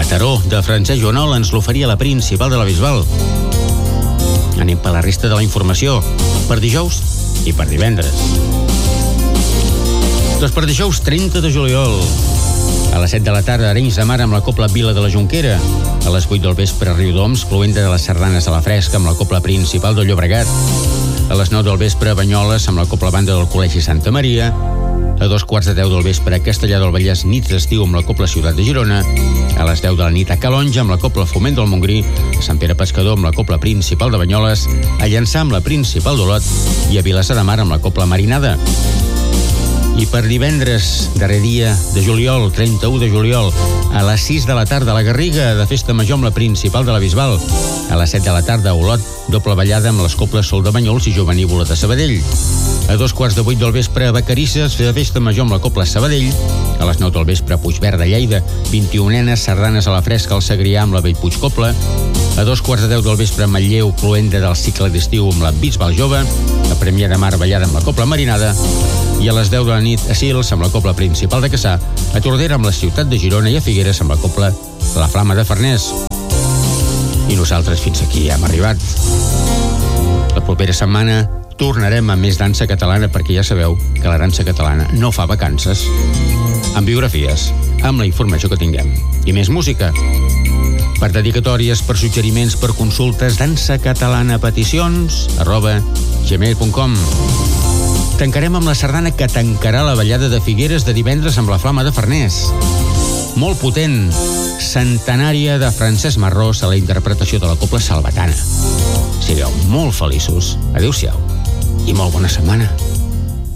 Mataró, de Francesc Joanol, ens l'oferia la Principal de la Bisbal. Anem per la resta de la informació, per dijous i per divendres. Doncs per dijous 30 de juliol, a les 7 de la tarda, Arenys de Mar amb la Cobla Vila de la Jonquera. A les 8 del vespre, Riudoms, cloenda de les sardanes a la Fresca amb la Cobla Principal del Llobregat. A les 9 del vespre, Banyoles amb la Cobla Banda del Col·legi Santa Maria. A 2:15 del vespre, Castellà del Vallès, nits d'estiu amb la Cobla Ciutat de Girona. A les 10 de la nit, a Calonja amb la Cobla Foment del Montgrí. A Sant Pere Pescador amb la Cobla Principal de Banyoles. A Llançà amb la Principal d'Olot. I a Vilassar de Mar amb la Cobla Marinada. I per divendres, darrer dia de juliol, 31 de juliol, a les 6 de la tarda, a la Garriga, de Festa Major amb la Principal de la Bisbal. A les 7 de la tarda, a Olot, doble ballada amb les Cobles Sol de Banyols i Jovenívola de Sabadell. A 7:15 del vespre, a Vacarisses, de Festa Major amb la Cobla Sabadell. A les 9 del vespre, a Puigverd de Lleida, 21 sardanes a la Fresca al Segrià amb la Bellpuig Cobla. A 2:10 del vespre, a Manlleu, cloenda del cicle d'estiu amb la Bisbal Jove. A Premià de Mar, ballada amb la Cobla Marinada. I a les 10 de la nit, a Sils, amb la Cobla Principal de Cassà. A Tordera, amb la Ciutat de Girona. I a Figueres, amb la Cobla La Flama de Farners. I nosaltres fins aquí hem arribat. La propera setmana tornarem amb més dansa catalana, perquè ja sabeu que la dansa catalana no fa vacances. Amb biografies, amb la informació que tinguem. I més música. Per dedicatòries, per suggeriments, per consultes, dansacatalanapeticions@gmail.com. Tancarem amb la sardana que tancarà la ballada de Figueres de divendres amb la Flama de Farners. Molt potent, centenària de Francesc Marrós a la interpretació de la Cobla Salvatana. Sigueu molt feliços. Adéu-siau i molt bona setmana.